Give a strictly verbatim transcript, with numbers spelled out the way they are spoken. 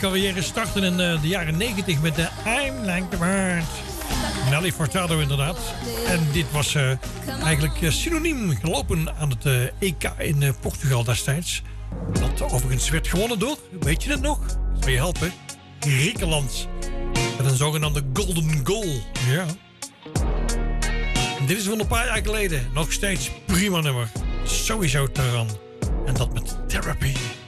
carrière startte in uh, de jaren negentig met de I'm Like the Bird. Nelly Furtado inderdaad. En dit was uh, eigenlijk uh, synoniem gelopen aan het uh, E K in uh, Portugal destijds. Dat overigens werd gewonnen door, weet je het nog? Zal je helpen? Griekenland. Met een zogenaamde golden goal. Ja. En dit is van een paar jaar geleden. Nog steeds prima nummer. Sowieso Taran. En dat met Therapy.